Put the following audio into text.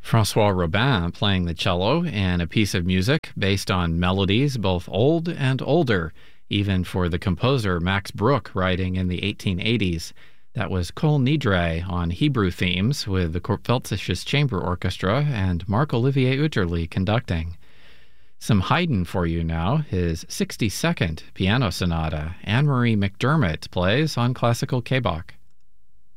Francois Robin playing the cello in a piece of music based on melodies both old and older, even for the composer Max Bruch writing in the 1880s. That was Kol Nidre on Hebrew themes with the Kurpfeldtisches Chamber Orchestra and Marc-Olivier Utterly conducting. Some Haydn for you now, his 62nd piano sonata. Anne-Marie McDermott plays on classical K-Bach.